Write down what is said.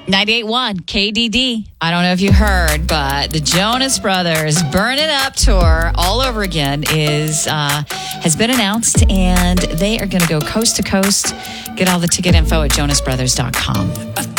98.1 KDD. I don't know if you heard, but the Jonas Brothers Burn It Up tour all over again has been announced, and they are going to go coast to coast. Get all the ticket info at jonasbrothers.com.